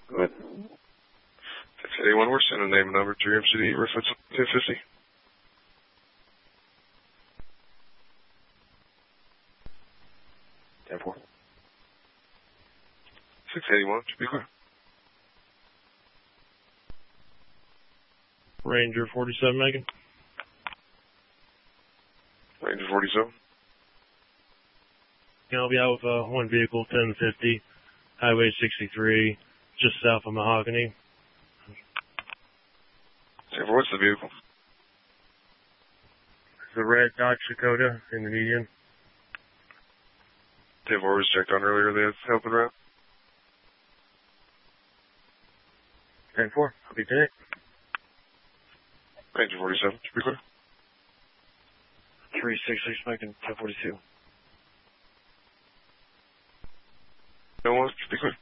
Go ahead. 81, we're sending name and number to your MCD, reference 1050. Ten-4. 681, should be clear. Ranger 47, Megan. Ranger 47. I'll be out with one vehicle, 1050, Highway 63, just south of Mahogany. What's the vehicle? It's a red Dodge Dakota in the median. They've always checked on earlier, they have helping around. 10-4, I'll be today. Ranger 47, should be clear. 366, Megan, 1042. No one, should be clear.